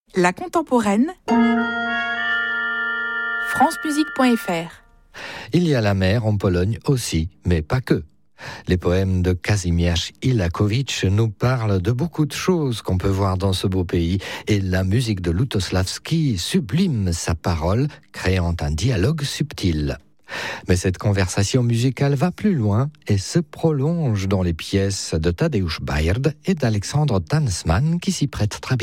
La contemporaine, francemusique.fr. Il y a la mer en Pologne aussi, mais pas que. Les poèmes de Kazimierz Ilakowicz nous parlent de beaucoup de choses qu'on peut voir dans ce beau pays, et la musique de Lutosławski sublime sa parole, créant un dialogue subtil. Mais cette conversation musicale va plus loin et se prolonge dans les pièces de Tadeusz Baird et d'Alexandre Tansman qui s'y prêtent très bien.